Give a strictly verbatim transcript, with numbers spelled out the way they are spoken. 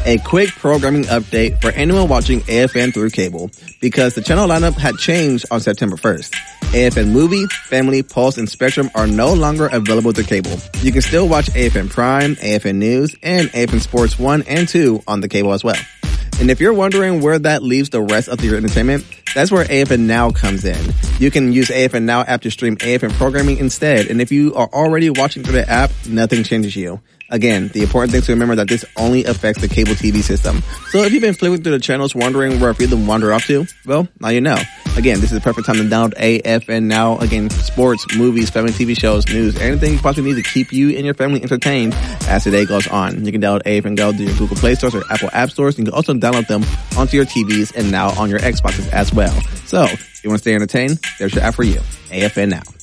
A quick programming update for anyone watching A F N through cable, because the channel lineup had changed on September first. A F N Movie, Family, Pulse, and Spectrum are no longer available through cable. You can still watch A F N Prime, A F N News, and A F N Sports one and two on the cable as well. And if you're wondering where that leaves the rest of your entertainment, that's where A F N Now comes in. You can use A F N Now app to stream A F N programming instead. And if you are already watching through the app, nothing changes you. Again, the important thing to remember that this only affects the cable T V system. So if you've been flipping through the channels wondering where a few of them wander off to, well, now you know. Again, this is the perfect time to download A F N Now. Again, sports, movies, family T V shows, news, anything you possibly need to keep you and your family entertained as the day goes on. You can download A F N Go to your Google Play Stores or Apple App Stores. You can also download them onto your T Vs and now on your Xboxes as well. So, if you want to stay entertained, there's your app for you. A F N Now.